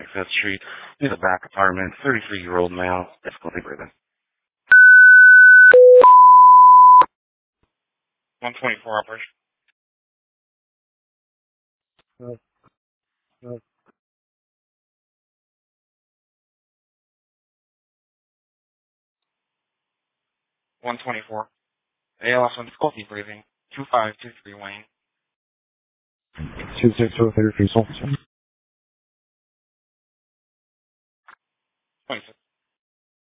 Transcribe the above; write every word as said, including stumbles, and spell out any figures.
twenty-fifth Street, near the back apartment, thirty-three-year-old male, difficulty breathing. one twenty-four operation. Uh, uh, one twenty-four. A L S one difficulty breathing, two five two three Wayne. two six zero thirty-three Salt. twenty-six.